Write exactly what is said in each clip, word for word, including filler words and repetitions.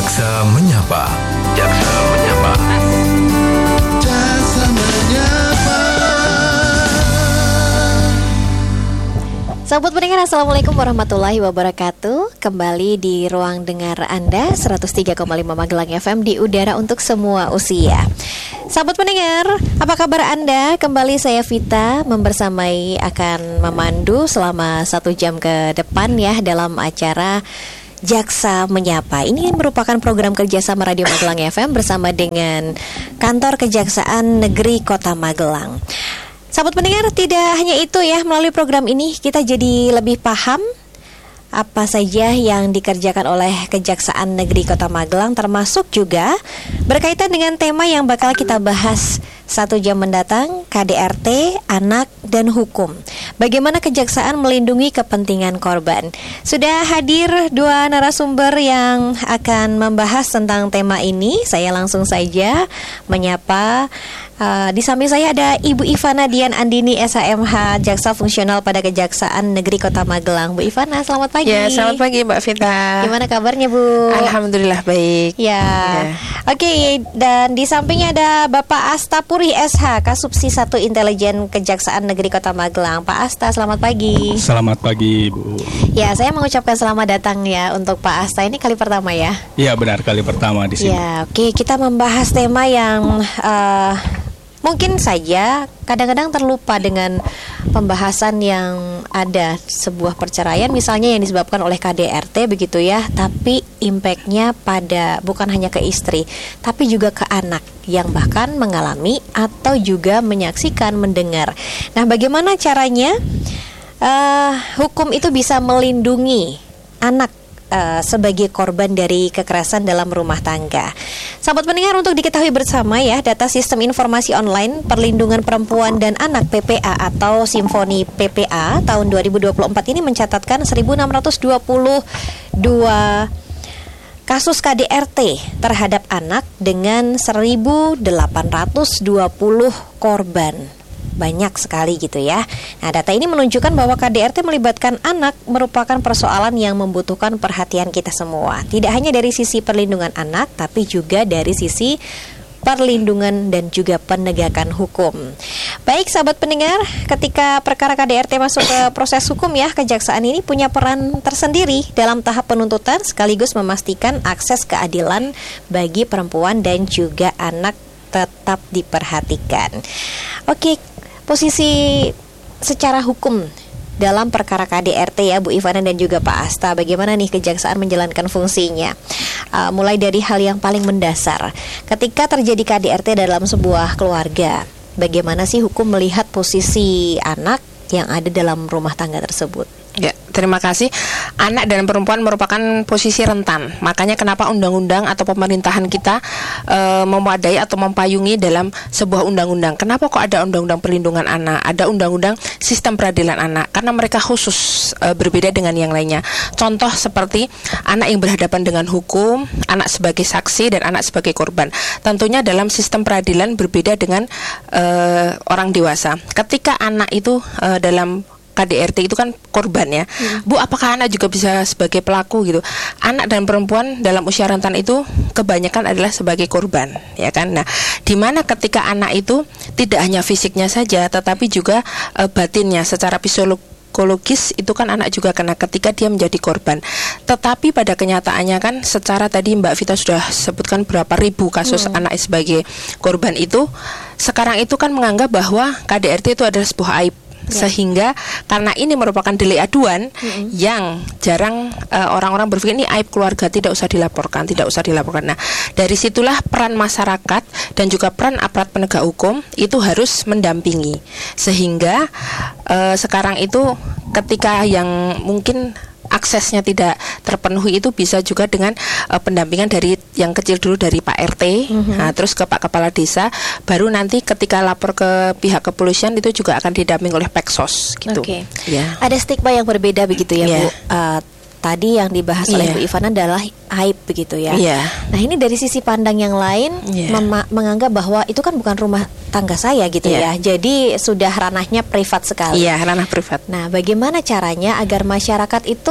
Jaksa Menyapa. Jaksa Menyapa. Jaksa Menyapa. Sahabat pendengar, Assalamualaikum warahmatullahi wabarakatuh. Kembali di ruang dengar Anda seratus tiga koma lima Magelang F M di udara untuk semua usia. Sahabat pendengar, apa kabar Anda? Kembali saya Vita membersamai akan memandu selama satu jam ke depan ya dalam acara Jaksa Menyapa. Ini merupakan program kerjasama Radio Magelang F M bersama dengan Kantor Kejaksaan Negeri Kota Magelang. Sahabat pendengar, tidak hanya itu ya, melalui program ini kita jadi lebih paham apa saja yang dikerjakan oleh Kejaksaan Negeri Kota Magelang, termasuk juga berkaitan dengan tema yang bakal kita bahas satu jam mendatang, K D R T, anak, dan hukum. Bagaimana Kejaksaan melindungi kepentingan korban. Sudah hadir dua narasumber yang akan membahas tentang tema ini. Saya langsung saja menyapa. Uh, di samping saya ada Ibu Ivana Dian Andini S H M H, Jaksa Fungsional pada Kejaksaan Negeri Kota Magelang. Bu Ivana, selamat pagi. Ya, selamat pagi Mbak Vita. Gimana kabarnya Bu? Alhamdulillah baik. Ya, ya. Oke, okay, dan di sampingnya ada Bapak Asta Puri S H, Kasubsi satu Intelijen Kejaksaan Negeri Kota Magelang. Pak Asta, selamat pagi. Selamat pagi Bu. Ya, saya mengucapkan selamat datang ya untuk Pak Asta. Ini kali pertama ya? Iya, benar, kali pertama di sini. Ya, oke, okay, kita membahas tema yang uh, mungkin saja kadang-kadang terlupa dengan pembahasan yang ada sebuah perceraian misalnya yang disebabkan oleh K D R T begitu ya, tapi impactnya pada bukan hanya ke istri tapi juga ke anak yang bahkan mengalami atau juga menyaksikan, mendengar. Nah, bagaimana caranya uh, hukum itu bisa melindungi anak Uh, sebagai korban dari kekerasan dalam rumah tangga. Sahabat pendengar, untuk diketahui bersama ya, data Sistem Informasi Online Perlindungan Perempuan dan Anak P P A atau Simfoni P P A tahun dua ribu dua puluh empat ini mencatatkan seribu enam ratus dua puluh dua kasus K D R T terhadap anak dengan seribu delapan ratus dua puluh korban. Banyak sekali gitu ya. Nah, data ini menunjukkan bahwa K D R T melibatkan anak merupakan persoalan yang membutuhkan perhatian kita semua. Tidak hanya dari sisi perlindungan anak, tapi juga dari sisi perlindungan dan juga penegakan hukum. Baik sahabat pendengar, ketika perkara K D R T masuk ke proses hukum ya, Kejaksaan ini punya peran tersendiri dalam tahap penuntutan sekaligus memastikan akses keadilan bagi perempuan dan juga anak tetap diperhatikan. Oke, posisi secara hukum dalam perkara K D R T ya Bu Ivana dan juga Pak Asta, bagaimana nih Kejaksaan menjalankan fungsinya? Uh, mulai dari hal yang paling mendasar, ketika terjadi K D R T dalam sebuah keluarga, bagaimana sih hukum melihat posisi anak yang ada dalam rumah tangga tersebut? Ya, terima kasih. Anak dan perempuan merupakan posisi rentan. Makanya kenapa undang-undang atau pemerintahan kita e, memadai atau mempayungi dalam sebuah undang-undang. Kenapa kok ada undang-undang perlindungan anak, ada undang-undang sistem peradilan anak? Karena mereka khusus e, berbeda dengan yang lainnya. Contoh seperti anak yang berhadapan dengan hukum, anak sebagai saksi dan anak sebagai korban. Tentunya dalam sistem peradilan berbeda dengan e, orang dewasa. Ketika anak itu e, dalam K D R T itu kan korban ya, hmm. Bu, apakah anak juga bisa sebagai pelaku gitu? Anak dan perempuan dalam usia rentan itu kebanyakan adalah sebagai korban, ya kan? Nah, di mana ketika anak itu tidak hanya fisiknya saja, tetapi juga e, batinnya secara psikologis itu kan anak juga kena ketika dia menjadi korban. Tetapi pada kenyataannya kan secara tadi Mbak Vita sudah sebutkan berapa ribu kasus hmm. anak sebagai korban itu, sekarang itu kan menganggap bahwa K D R T itu adalah sebuah aib. Ya. Sehingga karena ini merupakan delik aduan mm-hmm. yang jarang uh, orang-orang berpikir ini aib keluarga, tidak usah dilaporkan, tidak usah dilaporkan. Nah, dari situlah peran masyarakat dan juga peran aparat penegak hukum itu harus mendampingi. Sehingga uh, sekarang itu ketika yang mungkin aksesnya tidak terpenuhi itu bisa juga dengan uh, pendampingan dari yang kecil dulu dari Pak R T, mm-hmm. nah, terus ke Pak Kepala Desa, baru nanti ketika lapor ke pihak kepolisian itu juga akan didampingi oleh Peksos gitu. Okay. Yeah. Ada stigma yang berbeda begitu ya, yeah. Bu. Uh, tadi yang dibahas yeah. oleh Bu Ivana adalah aib begitu ya. Yeah. Nah, ini dari sisi pandang yang lain yeah. mema- menganggap bahwa itu kan bukan rumah tangga saya gitu yeah. ya. Jadi sudah ranahnya privat sekali. Iya, yeah, ranah privat. Nah, bagaimana caranya agar masyarakat itu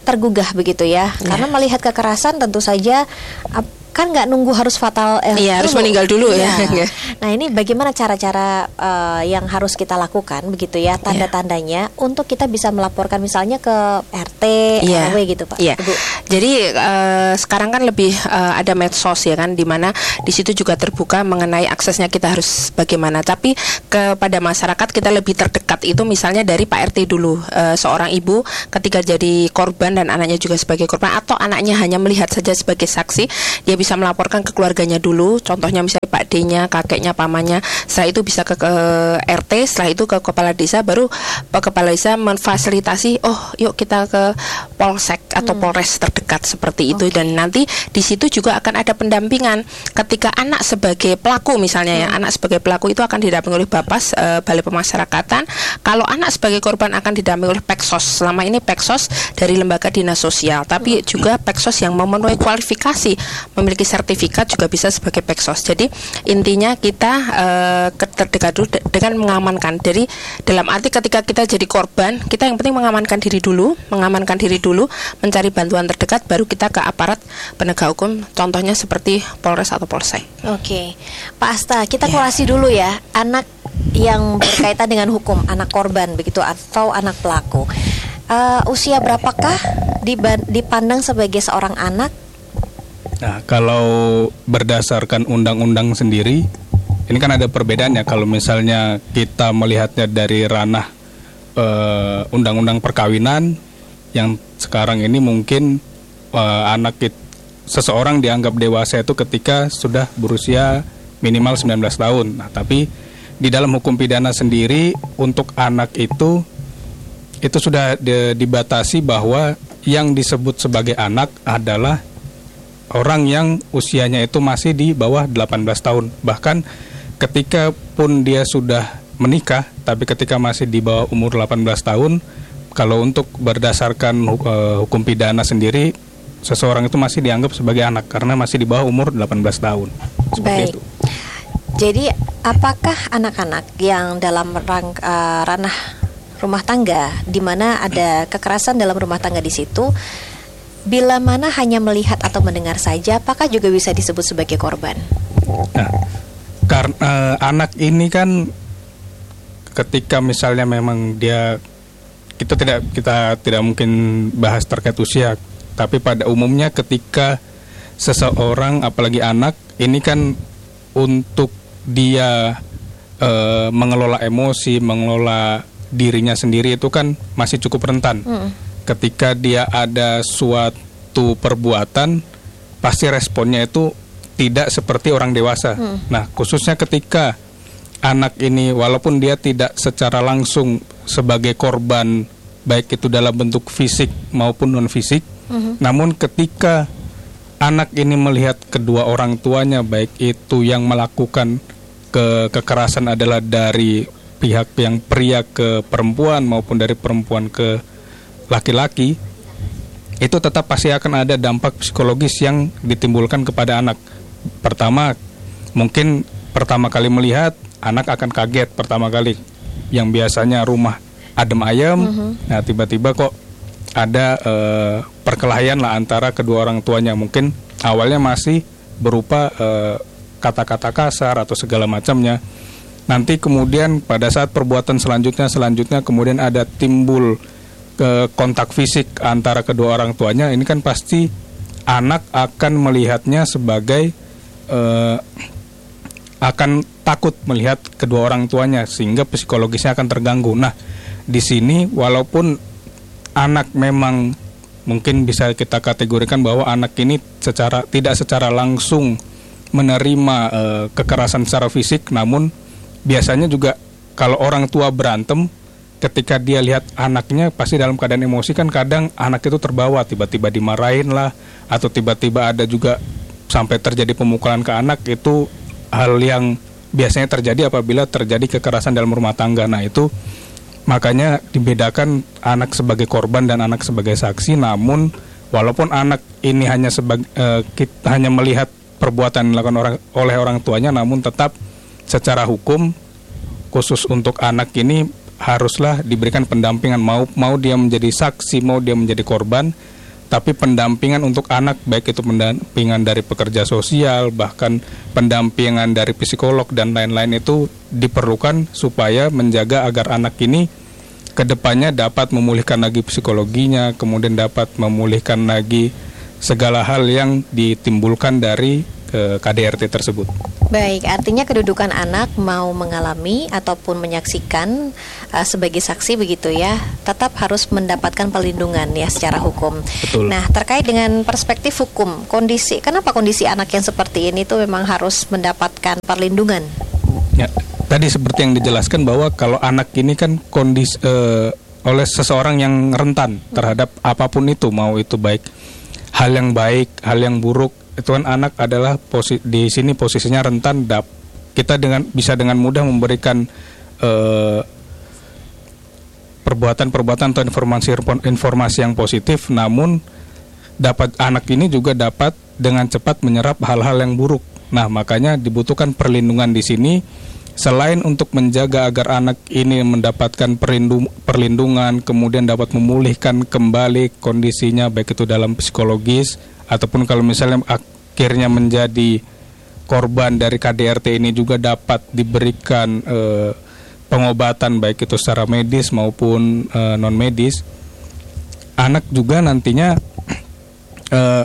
tergugah begitu ya, Ya. karena melihat kekerasan tentu saja ap- kan nggak nunggu harus fatal eh, Iya, harus meninggal dulu ya. Iya. Nah ini bagaimana cara-cara eh, yang harus kita lakukan begitu ya, tanda-tandanya untuk kita bisa melaporkan misalnya ke R T, Iya. R W gitu Pak. Iya. Ibu. Jadi eh, sekarang kan lebih eh, ada medsos ya kan, di mana di situ juga terbuka mengenai aksesnya kita harus bagaimana. Tapi kepada masyarakat kita lebih terdekat itu misalnya dari Pak R T dulu. Eh, seorang ibu ketika jadi korban dan anaknya juga sebagai korban, atau anaknya hanya melihat saja sebagai saksi, dia bisa melaporkan ke keluarganya dulu. Contohnya misalnya Pak D-nya, kakeknya, pamannya. Setelah itu bisa ke, ke R T, setelah itu ke kepala desa, baru Pak Kepala Desa memfasilitasi, oh yuk kita ke polsek atau Hmm. polres terdekat seperti itu. Dan nanti di situ juga akan ada pendampingan ketika anak sebagai pelaku misalnya ya, anak sebagai pelaku itu akan didampingi oleh Bapas, eh, Balai Pemasyarakatan. Kalau anak sebagai korban akan didampingi oleh Peksos. Selama ini Peksos dari Lembaga Dinas Sosial, tapi juga Peksos yang memenuhi kualifikasi, memiliki sertifikat juga bisa sebagai Peksos. Jadi intinya kita eh, terdekat dulu de- dengan mengamankan. Jadi dalam arti ketika kita jadi korban, kita yang penting mengamankan diri dulu, mengamankan diri dulu, mencari bantuan terdekat, baru kita ke aparat penegak hukum. Contohnya seperti Polres atau Polsek. Oke, Pak Asta, kita Ya. kurasi dulu ya, anak yang berkaitan dengan hukum, anak korban begitu atau anak pelaku. Eh, usia berapakah diban- dipandang sebagai seorang anak? Nah, kalau berdasarkan undang-undang sendiri, ini kan ada perbedaannya. Kalau misalnya kita melihatnya dari ranah eh, undang-undang perkawinan, yang sekarang ini mungkin eh, anak it- seseorang dianggap dewasa itu ketika sudah berusia minimal sembilan belas tahun. Nah, tapi di dalam hukum pidana sendiri untuk anak itu itu sudah di- dibatasi bahwa yang disebut sebagai anak adalah orang yang usianya itu masih di bawah delapan belas tahun. Bahkan ketika pun dia sudah menikah, tapi ketika masih di bawah umur delapan belas tahun, kalau untuk berdasarkan uh, hukum pidana sendiri, seseorang itu masih dianggap sebagai anak karena masih di bawah umur delapan belas tahun. Seperti Baik. itu. Jadi apakah anak-anak yang dalam rang, eh, ranah rumah tangga, di mana ada kekerasan dalam rumah tangga di situ, bila mana hanya melihat atau mendengar saja, apakah juga bisa disebut sebagai korban? Nah, karena anak ini kan ketika misalnya memang dia kita tidak kita tidak mungkin bahas terkait usia, tapi pada umumnya ketika seseorang apalagi anak ini kan untuk dia eh, mengelola emosi, mengelola dirinya sendiri itu kan masih cukup rentan. Hmm. Ketika dia ada suatu perbuatan, pasti responnya itu tidak seperti orang dewasa. Hmm. Nah, khususnya ketika anak ini walaupun dia tidak secara langsung sebagai korban, baik itu dalam bentuk fisik maupun non fisik, Hmm. namun ketika anak ini melihat kedua orang tuanya, baik itu yang melakukan ke kekerasan adalah dari pihak yang pria ke perempuan maupun dari perempuan ke laki-laki, itu tetap pasti akan ada dampak psikologis yang ditimbulkan kepada anak. Pertama, mungkin pertama kali melihat, anak akan kaget pertama kali. Yang biasanya rumah adem ayem, Mhm. nah tiba-tiba kok ada eh, perkelahian lah antara kedua orang tuanya. Mungkin awalnya masih berupa eh, kata-kata kasar atau segala macamnya. Nanti kemudian pada saat perbuatan selanjutnya selanjutnya kemudian ada timbul ke kontak fisik antara kedua orang tuanya, ini kan pasti anak akan melihatnya sebagai eh, akan takut melihat kedua orang tuanya sehingga psikologisnya akan terganggu. Nah, di sini walaupun anak memang mungkin bisa kita kategorikan bahwa anak ini secara tidak secara langsung menerima eh, kekerasan secara fisik, namun biasanya juga kalau orang tua berantem, ketika dia lihat anaknya pasti dalam keadaan emosi, kan kadang anak itu terbawa, tiba-tiba dimarahin lah, atau tiba-tiba ada juga sampai terjadi pemukulan ke anak. Itu hal yang biasanya terjadi apabila terjadi kekerasan dalam rumah tangga. Nah, itu makanya dibedakan anak sebagai korban dan anak sebagai saksi. Namun walaupun anak ini hanya sebagai eh, kita hanya melihat perbuatan yang dilakukan orang, oleh orang tuanya, namun tetap secara hukum khusus untuk anak ini haruslah diberikan pendampingan, mau mau dia menjadi saksi, mau dia menjadi korban, tapi pendampingan untuk anak, baik itu pendampingan dari pekerja sosial, bahkan pendampingan dari psikolog dan lain-lain itu diperlukan supaya menjaga agar anak ini kedepannya dapat memulihkan lagi psikologinya, kemudian dapat memulihkan lagi segala hal yang ditimbulkan dari eh, K D R T tersebut. Baik, artinya kedudukan anak mau mengalami ataupun menyaksikan uh, sebagai saksi begitu ya, tetap harus mendapatkan perlindungan ya secara hukum. Betul. Nah, terkait dengan perspektif hukum, kondisi kenapa kondisi anak yang seperti ini itu memang harus mendapatkan perlindungan? Ya, tadi seperti yang dijelaskan bahwa kalau anak ini kan kondisi uh, oleh seseorang yang rentan terhadap apapun itu, mau itu baik hal yang baik, hal yang buruk. Itu kan anak adalah posi- di sini posisinya rentan. Dap, kita dengan bisa dengan mudah memberikan uh, perbuatan-perbuatan atau informasi-informasi yang positif, namun dapat anak ini juga dapat dengan cepat menyerap hal-hal yang buruk. Nah, makanya dibutuhkan perlindungan di sini. Selain untuk menjaga agar anak ini mendapatkan perlindung- perlindungan, kemudian dapat memulihkan kembali kondisinya, baik itu dalam psikologis, ataupun kalau misalnya akhirnya menjadi korban dari K D R T ini juga dapat diberikan eh, pengobatan, baik itu secara medis maupun eh, non-medis. Anak juga nantinya eh,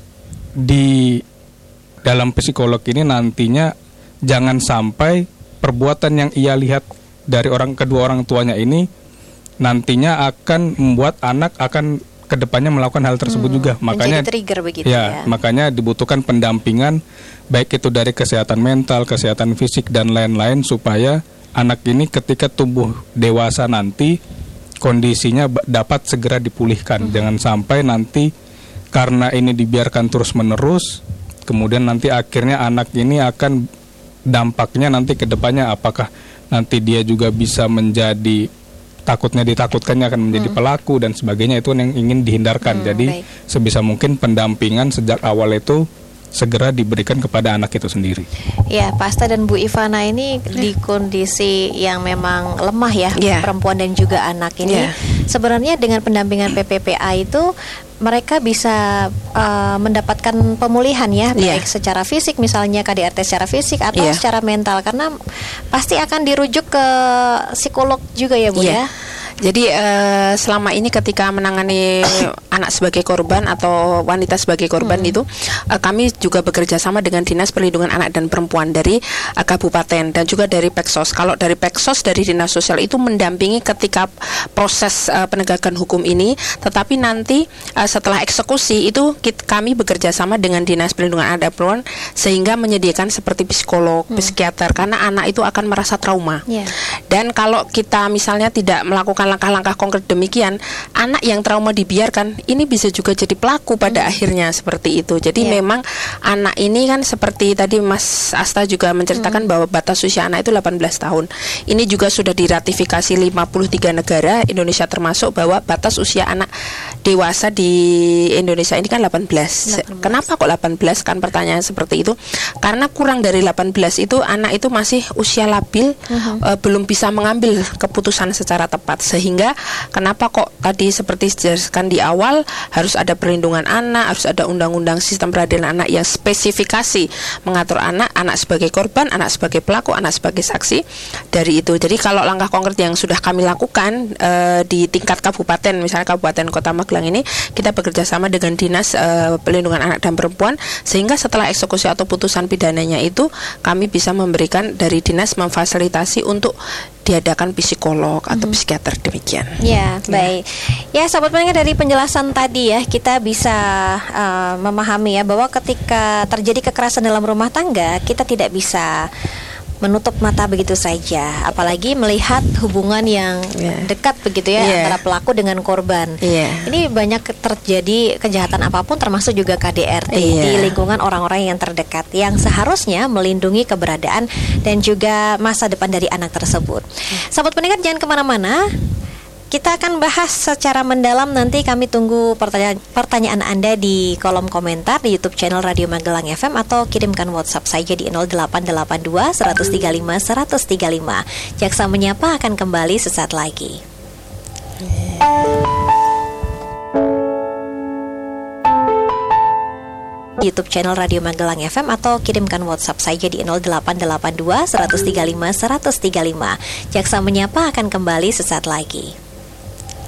di dalam psikolog ini nantinya jangan sampai perbuatan yang ia lihat dari orang kedua orang tuanya ini nantinya akan membuat anak akan kedepannya melakukan hal tersebut hmm, juga. Makanya trigger begitu ya, ya. Makanya dibutuhkan pendampingan baik itu dari kesehatan mental, kesehatan fisik dan lain-lain supaya anak ini ketika tumbuh dewasa nanti kondisinya dapat segera dipulihkan. Hmm. Jangan sampai nanti karena ini dibiarkan terus-menerus, kemudian nanti akhirnya anak ini akan dampaknya nanti ke depannya apakah nanti dia juga bisa menjadi takutnya ditakutkannya akan menjadi hmm. pelaku dan sebagainya, itu yang ingin dihindarkan. Hmm, Jadi baik. sebisa mungkin pendampingan sejak awal itu segera diberikan kepada anak itu sendiri. Ya, Pak Asta dan Bu Ivana ini di kondisi yang memang lemah ya, yeah. perempuan dan juga anak ini. Yeah. Sebenarnya dengan pendampingan P P P A itu mereka bisa uh, mendapatkan pemulihan ya, yeah. baik secara fisik misalnya K D R T secara fisik atau yeah. secara mental, karena pasti akan dirujuk ke psikolog juga ya Bu yeah. ya. Jadi uh, selama ini ketika menangani anak sebagai korban atau wanita sebagai korban hmm. itu uh, kami juga bekerja sama dengan Dinas Perlindungan Anak dan Perempuan dari uh, Kabupaten dan juga dari Peksos. Kalau dari Peksos, dari Dinas Sosial itu mendampingi ketika proses uh, penegakan hukum ini, tetapi nanti uh, setelah eksekusi itu kita, kami bekerja sama dengan Dinas Perlindungan Anak dan Perempuan sehingga menyediakan seperti psikolog, hmm. psikiater, karena anak itu akan merasa trauma. Yeah. Dan kalau kita misalnya tidak melakukan langkah-langkah konkret demikian, anak yang trauma dibiarkan ini bisa juga jadi pelaku pada hmm. akhirnya seperti itu. Jadi yeah. memang anak ini kan seperti tadi Mas Asta juga menceritakan hmm. bahwa batas usia anak itu delapan belas tahun. Ini juga sudah diratifikasi lima puluh tiga negara, Indonesia termasuk, bahwa batas usia anak dewasa di Indonesia ini kan delapan belas. delapan belas. Kenapa kok delapan belas? Kan pertanyaan seperti itu. Karena kurang dari delapan belas itu anak itu masih usia labil, uh-huh. uh, belum bisa mengambil keputusan secara tepat. Sehingga kenapa kok tadi seperti dijelaskan di awal harus ada perlindungan anak, harus ada undang-undang sistem peradilan anak yang spesifikasi mengatur anak, anak sebagai korban, anak sebagai pelaku, anak sebagai saksi dari itu. Jadi kalau langkah konkret yang sudah kami lakukan uh, di tingkat kabupaten, misalnya Kabupaten Kota Magelang ini, kita bekerja sama dengan Dinas uh, Perlindungan Anak dan Perempuan sehingga setelah eksekusi atau putusan pidananya itu kami bisa memberikan dari dinas memfasilitasi untuk diadakan psikolog atau mm-hmm. psikiater demikian. Ya, baik. Ya, sahabat pendengar, dari penjelasan tadi ya kita bisa uh, memahami ya bahwa ketika terjadi kekerasan dalam rumah tangga kita tidak bisa menutup mata begitu saja, apalagi melihat hubungan yang yeah. dekat begitu ya yeah. antara pelaku dengan korban. Yeah. Ini banyak terjadi kejahatan apapun termasuk juga K D R T yeah. di lingkungan orang-orang yang terdekat yang seharusnya melindungi keberadaan dan juga masa depan dari anak tersebut. Yeah. Sahabat pendengar, jangan kemana-mana. Kita akan bahas secara mendalam, nanti kami tunggu pertanyaan, pertanyaan Anda di kolom komentar di YouTube channel Radio Magelang F M atau kirimkan WhatsApp saja di nol delapan delapan dua, satu tiga lima, satu tiga lima. Jaksa Menyapa akan kembali sesaat lagi. YouTube channel Radio Magelang F M atau kirimkan WhatsApp saja di nol delapan delapan dua, satu tiga lima, satu tiga lima. Jaksa Menyapa akan kembali sesaat lagi.